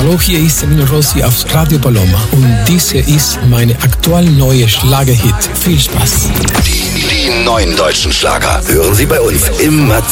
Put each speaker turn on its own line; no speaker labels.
Hallo, hier ist Semino Rossi auf Radio Paloma und diese ist meine aktuell neue Schlagerhit. Viel Spaß.
Die neuen deutschen Schlager hören Sie bei uns im